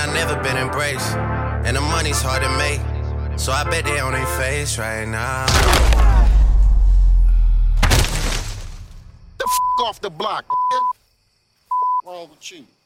I never been embraced. And the money's hard to make, so I bet they on their face right now. The f*** off the block, nigga. What's wrong with you?